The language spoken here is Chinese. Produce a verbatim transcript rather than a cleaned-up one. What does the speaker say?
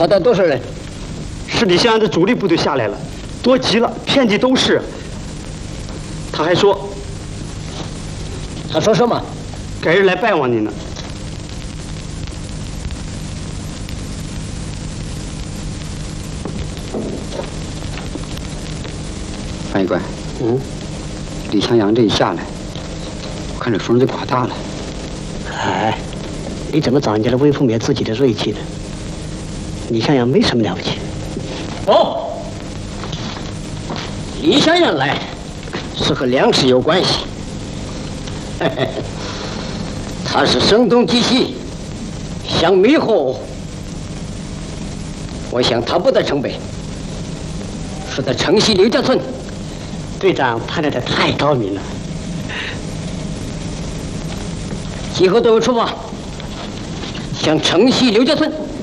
他带多少人？ 是李香安的主力部队下来了，多极了，遍地都是。他还说， 他说什么？ 改日来拜望您呢。 翻译官， 嗯， 李向阳这一下来，我看这风就刮大了。 哎，你怎么找人家的威风灭自己的锐气的？李向阳没什么了不起。哦，李向阳来是和粮食有关系。嘿嘿，他是声东击西，想迷惑。我想他不在城北，是在城西刘家村。队长判断的太高明了。几何都有出发，向城西刘家村。